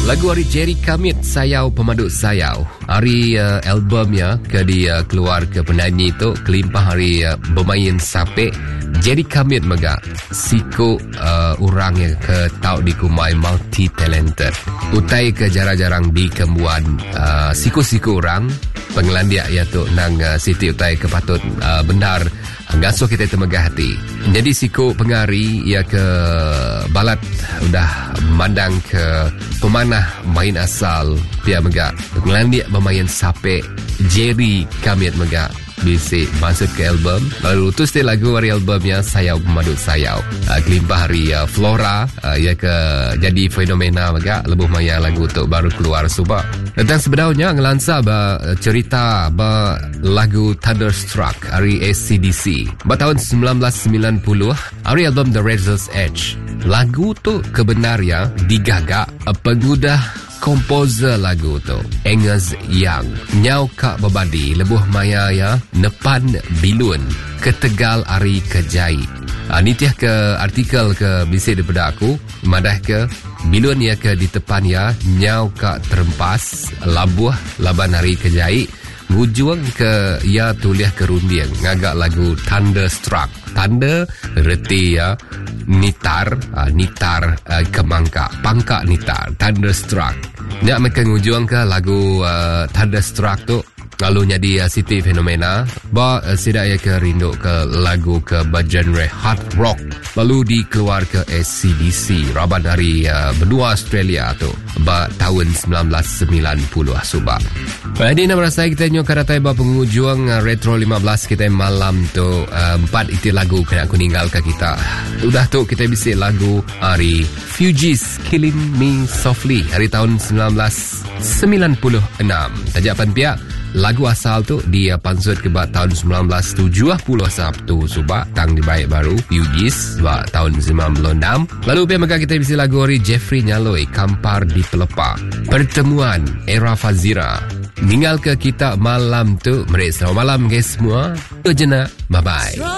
Lagu hari Jerry Kamit, Sayau Pemaduk Sayau. Hari albumnya dia keluar ke penyanyi tu kelimpah hari bermain sapek Jerry Kamit mega siko orang yang ke tau dikumai multi talented. Utai ke jarang-jarang di kembuan siko-siko orang pengelandia ya tu nang Siti utai ke patut benar ngasuh kita temegah hati. Jadi siko pengari ya ke balat udah mandang ke pemanah main asal pia mega pengelandia bermain sape Jerry Kamit mega bisik masuk ke album. Lalu tu setiap lagu hari albumnya Sayau Pemaduk Sayau. Kelimpah hari Flora ya ke jadi fenomena mega lebuh maya lagu tu baru keluar subak. Tentang sebenarnya ngelansa cerita lagu Thunderstruck hari AC/DC. Tahun 1990 hari album The Razor's Edge. Lagu tu kebenarnya digagak pengudah komposer lagu tu Angus Young nyau kak babadi lebuh maya ya nepan bilun ke Tegal ari kejai. Nitiah ke artikel ke bisik daripada aku madah ke bilun ya ke di tepan ya nyau kak terempas labuh laban hari kejai ngujuang ke ya tuliah ke rundiang ngagak lagu Thunderstruck. Thunder reti ya nitar kemangka pangka nitar Thunderstruck. Nak mereka ngujuang ke lagu Thunderstruck tu lalu jadi Siti fenomena sidak ya ke rindu ke lagu ke genre hard rock lalu dikeluar ke AC/DC raban dari benua Australia tu tahun 1990 subak. Jadi nak merasa kita nyok karatai pengujuang Retro 15 kita malam tu 4 itu lagu kena aku ninggal ke kita. Udah tu kita bisik lagu hari Fugees Killing Me Softly hari tahun 1996. Tajapan pihak lagu asal tu dia pansut ke tahun 1971 subak tang dibaik baru Fugees tahun 96. Lalu pihak maka kita bisik lagu hari Jeffrey Nyaloi Kampar di Pelepah. Pertemuan Era Fazira ninggal ke kita malam tu. Selamat malam guys semua. Jena bye bye.